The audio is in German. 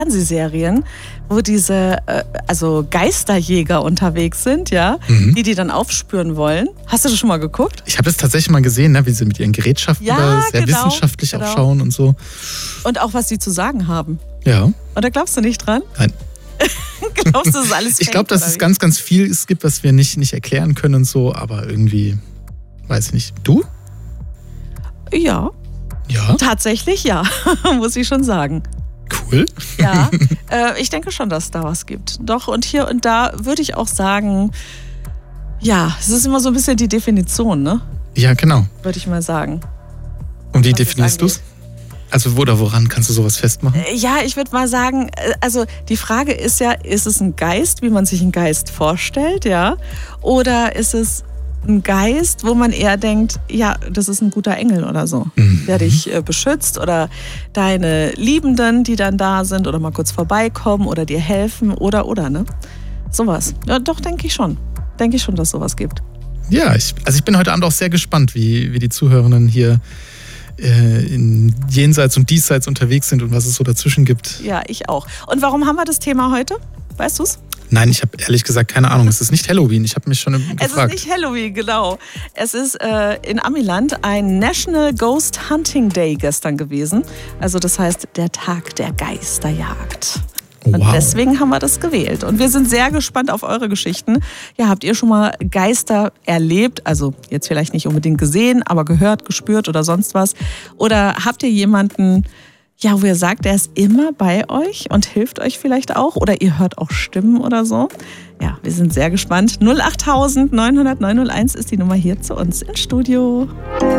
Fernsehserien, wo diese also Geisterjäger unterwegs sind, ja, die dann aufspüren wollen. Hast du das schon mal geguckt? Ich habe das tatsächlich mal gesehen, ne, wie sie mit ihren Gerätschaften da sehr wissenschaftlich auch schauen und so. Und auch, was sie zu sagen haben. Ja. Oder glaubst du nicht dran? Nein. Glaubst du, das ist alles fake, Ich glaube, dass es ganz, ganz viel gibt, was wir nicht erklären können und so, aber irgendwie, weiß ich nicht. Du? Ja. Ja? Tatsächlich ja, muss ich schon sagen. Cool. Ja, ich denke schon, dass es da was gibt. Doch, und hier und da würde ich auch sagen, ja, es ist immer so ein bisschen die Definition, ne? Ja, genau. Würde ich mal sagen. Und wie definierst du es? Also woran kannst du sowas festmachen? Ja, ich würde mal sagen, also die Frage ist ja, ist es ein Geist, wie man sich einen Geist vorstellt, ja? Oder ist es ein Geist, wo man eher denkt, ja, das ist ein guter Engel oder so, der dich beschützt, oder deine Liebenden, die dann da sind oder mal kurz vorbeikommen oder dir helfen oder, ne? Sowas. Ja, doch, denke ich schon. Denke ich schon, dass es sowas gibt. Ja, ich bin heute Abend auch sehr gespannt, wie die Zuhörenden hier in Jenseits und Diesseits unterwegs sind und was es so dazwischen gibt. Ja, ich auch. Und warum haben wir das Thema heute? Weißt du's? Nein, ich habe ehrlich gesagt keine Ahnung. Es ist nicht Halloween. Ich habe mich schon gefragt. Es ist nicht Halloween, genau. Es ist in Amiland ein National Ghost Hunting Day gestern gewesen. Also das heißt, der Tag der Geisterjagd. Wow. Und deswegen haben wir das gewählt. Und wir sind sehr gespannt auf eure Geschichten. Ja, habt ihr schon mal Geister erlebt? Also jetzt vielleicht nicht unbedingt gesehen, aber gehört, gespürt oder sonst was? Oder habt ihr jemanden, ja, wo ihr sagt, der ist immer bei euch und hilft euch vielleicht auch? Oder ihr hört auch Stimmen oder so? Ja, wir sind sehr gespannt. 08000 900 901 ist die Nummer hier zu uns ins Studio.